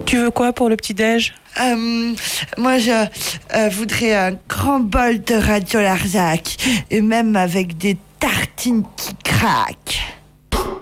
Tu veux quoi pour le petit-déj? Moi, je voudrais un grand bol de Radio Larzac, et même avec des tartines qui craquent.